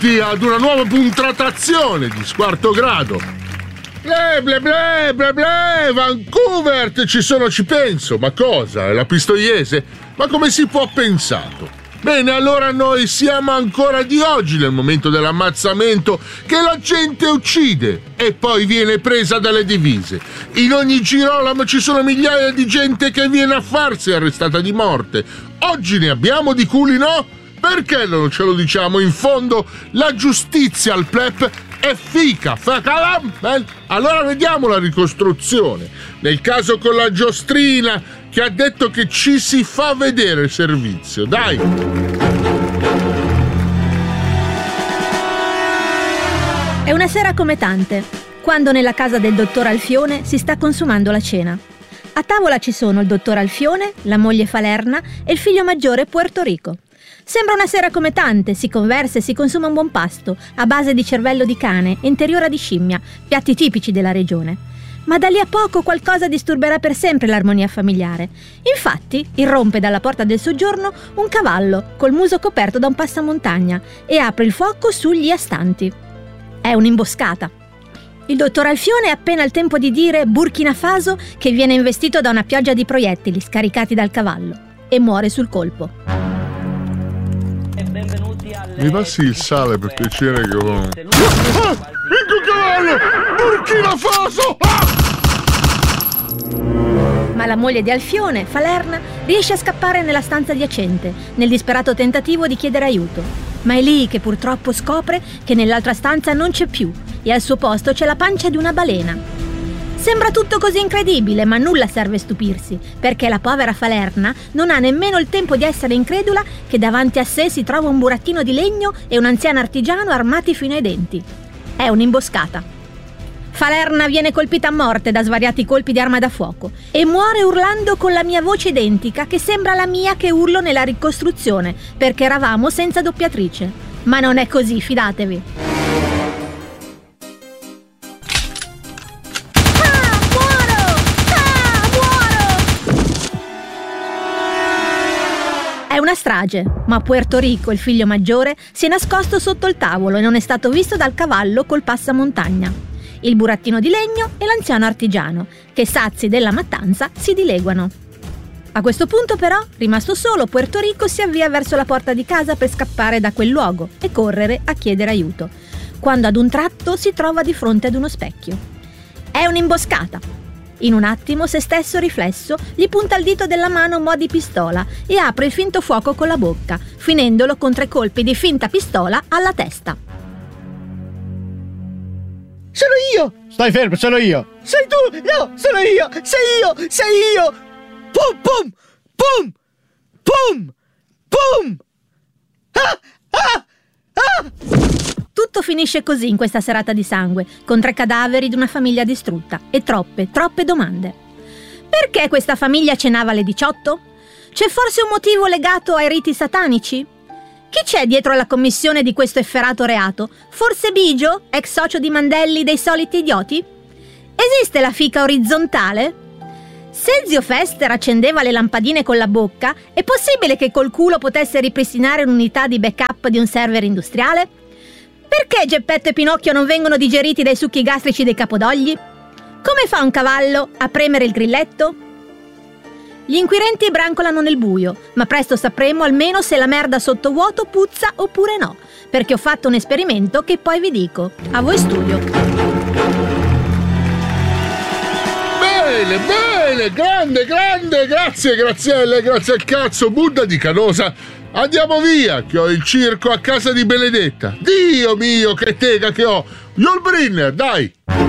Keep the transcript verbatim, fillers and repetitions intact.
benvenuti ad una nuova puntratazione di Squarto Grado. Ble ble ble ble ble, Vancouver, ci sono, ci penso. Ma cosa? È la Pistoiese? Ma come si può pensato? Bene, allora noi siamo ancora di oggi nel momento dell'ammazzamento che la gente uccide e poi viene presa dalle divise. In ogni Girolamo ci sono migliaia di gente che viene a farsi arrestata di morte. Oggi ne abbiamo di culi, no? Perché non ce lo diciamo? In fondo la giustizia al pleb è fica, fa calam, eh? Allora vediamo la ricostruzione. Nel caso con la giostrina che ha detto che ci si fa vedere il servizio, dai! È una sera come tante, quando nella casa del dottor Alfione si sta consumando la cena. A tavola ci sono il dottor Alfione, la moglie Falerna e il figlio maggiore Puerto Rico. Sembra una sera come tante, si conversa e si consuma un buon pasto, a base di cervello di cane e interiora di scimmia, piatti tipici della regione. Ma da lì a poco qualcosa disturberà per sempre l'armonia familiare. Infatti, irrompe dalla porta del soggiorno un cavallo col muso coperto da un passamontagna e apre il fuoco sugli astanti. È un'imboscata. Il dottor Alfione ha appena il tempo di dire Burkina Faso che viene investito da una pioggia di proiettili scaricati dal cavallo e muore sul colpo. Mi passi il sale per piacere che ho... Ah! Ecco il cavallo! Burkina Faso! Ah! Ma la moglie di Alfione, Falerna, riesce a scappare nella stanza adiacente, nel disperato tentativo di chiedere aiuto. Ma è lì che purtroppo scopre che nell'altra stanza non c'è più e al suo posto c'è la pancia di una balena. Sembra tutto così incredibile, ma nulla serve stupirsi, perché la povera Falerna non ha nemmeno il tempo di essere incredula che davanti a sé si trova un burattino di legno e un anziano artigiano armati fino ai denti. È un'imboscata. Falerna viene colpita a morte da svariati colpi di arma da fuoco e muore urlando con la mia voce identica che sembra la mia che urlo nella ricostruzione, perché eravamo senza doppiatrice. Ma non è così, fidatevi. È una strage, ma Puerto Rico, il figlio maggiore, si è nascosto sotto il tavolo e non è stato visto dal cavallo col passamontagna, il burattino di legno e l'anziano artigiano, che sazi della mattanza si dileguano. A questo punto però, rimasto solo, Puerto Rico si avvia verso la porta di casa per scappare da quel luogo e correre a chiedere aiuto, quando ad un tratto si trova di fronte ad uno specchio. È un'imboscata. In un attimo, se stesso riflesso, gli punta il dito della mano mo' di pistola e apre il finto fuoco con la bocca, finendolo con tre colpi di finta pistola alla testa. Sono io! Stai fermo, sono io! Sei tu! No, sono io! Sei io! Sei io! Pum pum! Pum! Pum! Pum! Ah! Ah! Ah! Tutto finisce così in questa serata di sangue, con tre cadaveri di una famiglia distrutta e troppe, troppe domande. Perché questa famiglia cenava alle diciotto? C'è forse un motivo legato ai riti satanici? Chi c'è dietro alla commissione di questo efferato reato? Forse Bigio, ex socio di Mandelli dei soliti idioti? Esiste la fica orizzontale? Se zio Fester accendeva le lampadine con la bocca, è possibile che col culo potesse ripristinare un'unità di backup di un server industriale? Perché Geppetto e Pinocchio non vengono digeriti dai succhi gastrici dei capodogli? Come fa un cavallo a premere il grilletto? Gli inquirenti brancolano nel buio, ma presto sapremo almeno se la merda sottovuoto puzza oppure no, perché ho fatto un esperimento che poi vi dico. A voi studio. Bene, bene, grande, grande, grazie, Grazielle, grazie al cazzo, Buddha di Canosa. Andiamo via, che ho il circo a casa di Benedetta. Dio mio, che tega che ho! Yulbrinner, dai!